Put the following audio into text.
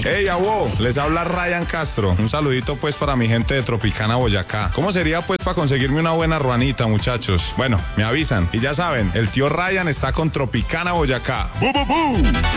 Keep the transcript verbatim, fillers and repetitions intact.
Hey, abo, les habla Ryan Castro. Un saludito pues para mi gente de Tropicana, Boyacá. ¿Cómo sería pues para conseguirme una buena ruanita, muchachos? Bueno, me avisan. Y ya saben, el tío Ryan está con Tropicana, Boyacá. ¡Bu, bu, bu!